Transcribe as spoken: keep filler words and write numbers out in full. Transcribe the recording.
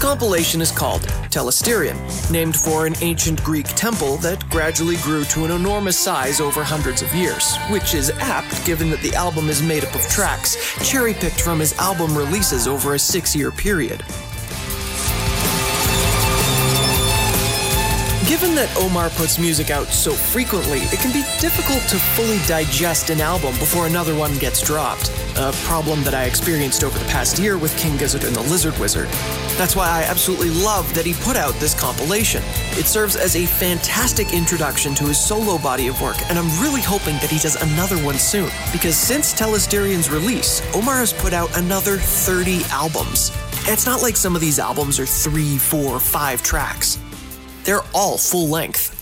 compilation is called Telesterion, named for an ancient Greek temple that gradually grew to an enormous size over hundreds of years, which is apt given that the album is made up of tracks cherry-picked from his album releases over a six-year period. Given that Omar puts music out so frequently, it can be difficult to fully digest an album before another one gets dropped, a problem that I experienced over the past year with King Gizzard and the Lizard Wizard. That's why I absolutely love that he put out this compilation. It serves as a fantastic introduction to his solo body of work, and I'm really hoping that he does another one soon, because since Telesterion's release, Omar has put out another thirty albums. And it's not like some of these albums are three, four, five tracks. They're all full length.